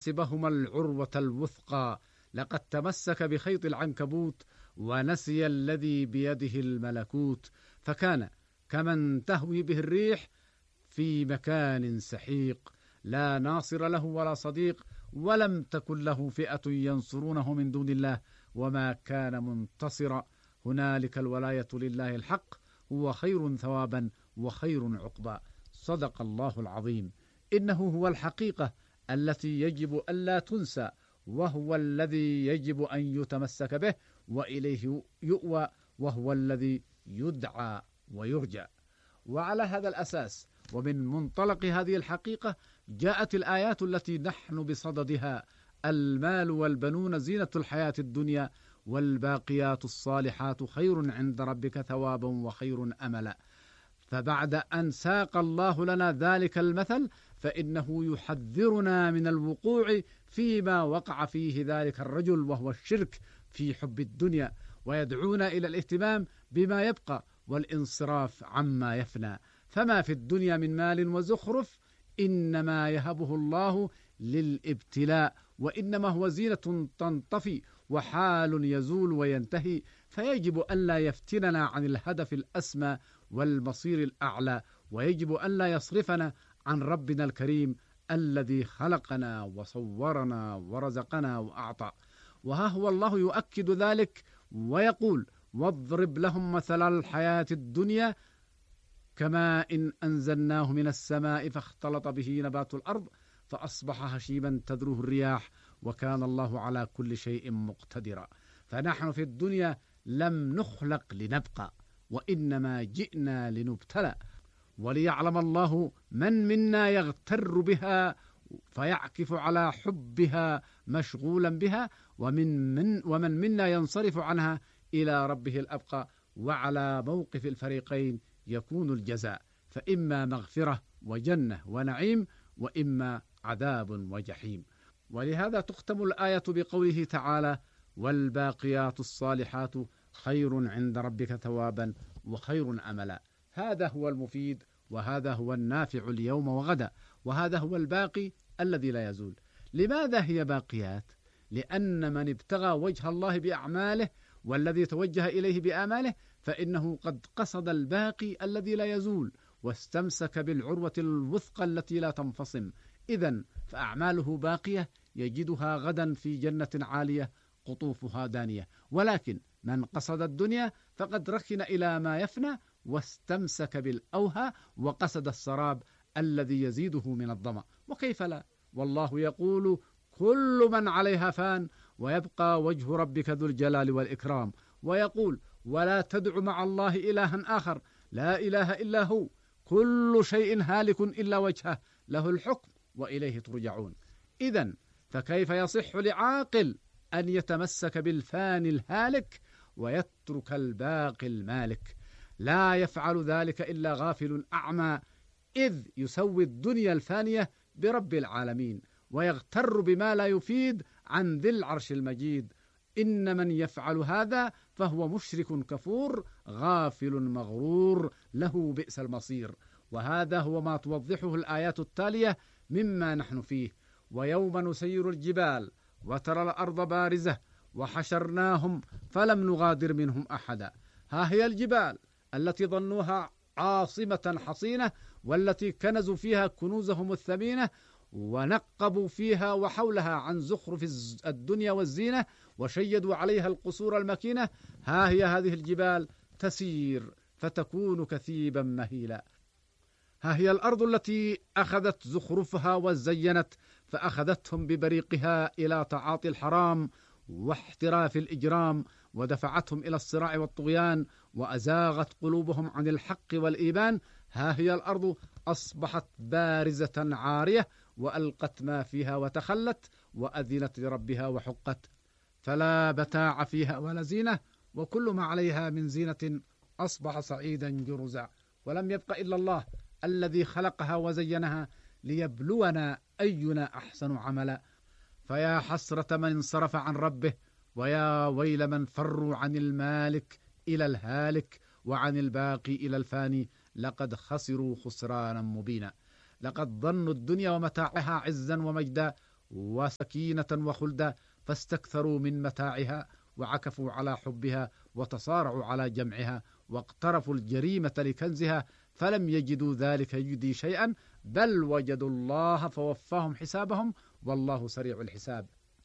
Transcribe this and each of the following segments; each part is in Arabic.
ليحسبهما العروة الوثقى، لقد تمسك بخيط العنكبوت ونسي الذي بيده الملكوت، فكان كمن تهوي به الريح في مكان سحيق، لا ناصر له ولا صديق، ولم تكن له فئة ينصرونه من دون الله، وما كان منتصرا. هنالك الولاية لله الحق، هو خير ثوابا وخير عقبا. صدق الله العظيم. إنه هو الحقيقة التي يجب ألا تنسى، وهو الذي يجب أن يتمسك به، وإليه يؤوى، وهو الذي يدعى ويرجى. وعلى هذا الأساس ومن منطلق هذه الحقيقة جاءت الآيات التي نحن بصددها: المال والبنون زينة الحياة الدنيا، والباقيات الصالحات خير عند ربك ثوابا وخير أملا. فبعد أن ساق الله لنا ذلك المثل، فإنه يحذرنا من الوقوع فيما وقع فيه ذلك الرجل، وهو الشرك في حب الدنيا، ويدعونا إلى الاهتمام بما يبقى والانصراف عما يفنى. فما في الدنيا من مال وزخرف إنما يهبه الله للابتلاء، وإنما هو زينة تنطفي وحال يزول وينتهي، فيجب أن لا يفتننا عن الهدف الأسمى والمصير الأعلى، ويجب أن لا يصرفنا عن ربنا الكريم الذي خلقنا وصورنا ورزقنا وأعطى. وها هو الله يؤكد ذلك ويقول: واضرب لهم مثل الحياة الدنيا كماء إن أنزلناه من السماء فاختلط به نبات الأرض فأصبح هشيما تذروه الرياح وكان الله على كل شيء مقتدرا. فنحن في الدنيا لم نخلق لنبقى، وإنما جئنا لنبتلى، وليعلم الله من منا يغتر بها فيعكف على حبها مشغولا بها، ومن منا ينصرف عنها إلى ربه الأبقى. وعلى موقف الفريقين يكون الجزاء، فإما مغفرة وجنة ونعيم، وإما عذاب وجحيم. ولهذا تختم الآية بقوله تعالى: والباقيات الصالحات خير عند ربك ثوابا وخير أملا. هذا هو المفيد، وهذا هو النافع اليوم وغدا، وهذا هو الباقي الذي لا يزول. لماذا هي باقيات؟ لأن من ابتغى وجه الله بأعماله والذي توجه إليه بآماله فإنه قد قصد الباقي الذي لا يزول، واستمسك بالعروة الوثقى التي لا تنفصم. إذن فأعماله باقية يجدها غدا في جنة عالية قطوفها دانية. ولكن من قصد الدنيا فقد ركن إلى ما يفنى واستمسك بالأوهى وقصد السراب الذي يزيده من الظمأ. وكيف لا؟ والله يقول: كل من عليها فان ويبقى وجه ربك ذو الجلال والإكرام. ويقول: ولا تدع مع الله إلها آخر لا إله إلا هو، كل شيء هالك إلا وجهه، له الحكم وإليه ترجعون. إذن فكيف يصح لعاقل أن يتمسك بالفاني الهالك ويترك الباقي المالك؟ لا يفعل ذلك إلا غافل أعمى، إذ يسوي الدنيا الفانية برب العالمين، ويغتر بما لا يفيد عن ذي العرش المجيد. إن من يفعل هذا فهو مشرك كفور غافل مغرور، له بئس المصير. وهذا هو ما توضحه الآيات التالية مما نحن فيه: ويوم نسير الجبال وترى الأرض بارزة وحشرناهم فلم نغادر منهم أحدا. ها هي الجبال التي ظنوها عاصمة حصينة، والتي كنزوا فيها كنوزهم الثمينة، ونقبوا فيها وحولها عن زخرف الدنيا والزينة، وشيدوا عليها القصور المكينة. ها هي هذه الجبال تسير فتكون كثيبا مهيلا. ها هي الأرض التي أخذت زخرفها وزينت، فأخذتهم ببريقها إلى تعاطي الحرام واحتراف الإجرام، ودفعتهم إلى الصراع والطغيان، وأزاغت قلوبهم عن الحق والإيمان. ها هي الأرض أصبحت بارزة عارية، وألقت ما فيها وتخلت، وأذنت لربها وحقت، فلا بتاع فيها ولا زينة، وكل ما عليها من زينة أصبح صعيدا جرزا. ولم يبق إلا الله الذي خلقها وزينها ليبلونا أينا أحسن عملا. فيا حسرة من انصرف عن ربه، ويا ويل من فروا عن المالك إلى الهالك، وعن الباقي إلى الفاني، لقد خسروا خسرانا مبينا. لقد ظنوا الدنيا ومتاعها عزا ومجدا، وسكينة وخلدا، فاستكثروا من متاعها وعكفوا على حبها وتصارعوا على جمعها واقترفوا الجريمة لكنزها، فلم يجدوا ذلك يجدي شيئا، بل وجدوا الله فوفاهم حسابهم، والله سريع الحساب.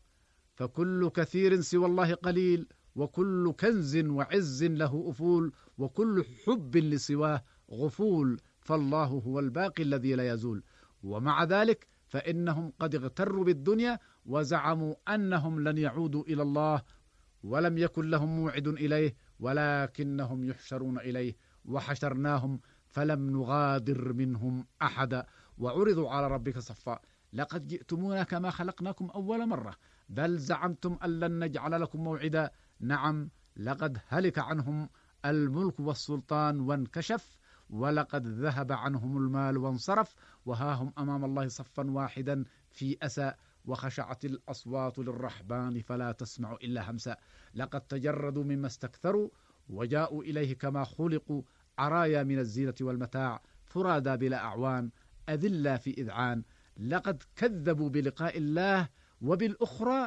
فكل كثير سوى الله قليل، وكل كنز وعز له أفول، وكل حب لسواه غفول، فالله هو الباقي الذي لا يزول. ومع ذلك فإنهم قد اغتروا بالدنيا وزعموا أنهم لن يعودوا إلى الله، ولم يكن لهم موعد إليه، ولكنهم يحشرون إليه، وحشرناهم فلم نغادر منهم أحدا، وعرضوا على ربك صفا، لقد جئتمونا كما خلقناكم أول مرة، بل زعمتم أن لن نجعل لكم موعدا. نعم، لقد هلك عنهم الملك والسلطان وانكشف، ولقد ذهب عنهم المال وانصرف، وها هم أمام الله صفا واحدا في أسى، وخشعت الأصوات للرحمن فلا تسمع إلا همسا. لقد تجردوا مما استكثروا وجاءوا إليه كما خلقوا، عرايا من الزينة والمتاع، فرادى بلا أعوان، أذلا في إذعان. لقد كذبوا بلقاء الله وبالأخرى،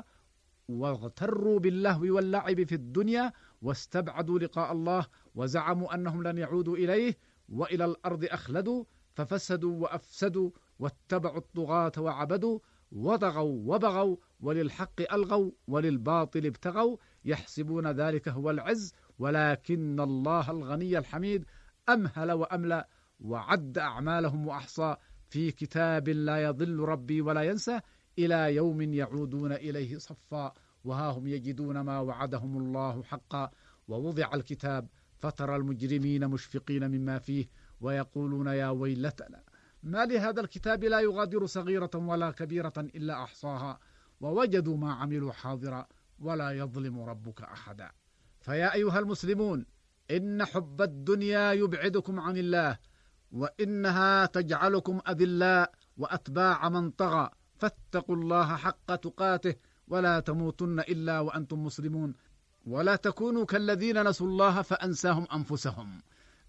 واغتروا باللهو واللعب في الدنيا، واستبعدوا لقاء الله، وزعموا أنهم لن يعودوا إليه، وإلى الأرض أخلدوا، ففسدوا وأفسدوا، واتبعوا الطغاة وعبدوا، وطغوا وبغوا، وللحق ألغوا وللباطل ابتغوا، يحسبون ذلك هو العز، ولكن الله الغني الحميد أمهل وأملى، وعد أعمالهم وأحصى في كتاب لا يضل ربي ولا ينسى، إلى يوم يعودون إليه صفا، وها هم يجدون ما وعدهم الله حقا. ووضع الكتاب فترى المجرمين مشفقين مما فيه، ويقولون يا ويلتنا ما لهذا الكتاب لا يغادر صغيرة ولا كبيرة إلا أحصاها، ووجدوا ما عملوا حاضرا ولا يظلم ربك أحدا. فيا أيها المسلمون، إن حب الدنيا يبعدكم عن الله، وإنها تجعلكم أذلاء وأتباع من طغى، فاتقوا الله حق تقاته، ولا تموتن إلا وأنتم مسلمون، ولا تكونوا كالذين نسوا الله فأنساهم أنفسهم.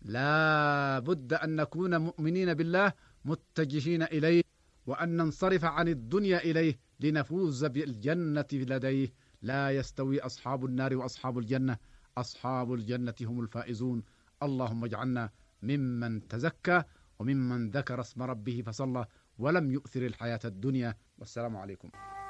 لا بد أن نكون مؤمنين بالله متجهين إليه، وأن ننصرف عن الدنيا إليه لنفوز بالجنة لديه. لا يستوي أصحاب النار وأصحاب الجنة، أصحاب الجنة هم الفائزون. اللهم اجعلنا ممن تزكى وممن ذكر اسم ربه فصلى ولم يؤثر الحياة الدنيا. والسلام عليكم.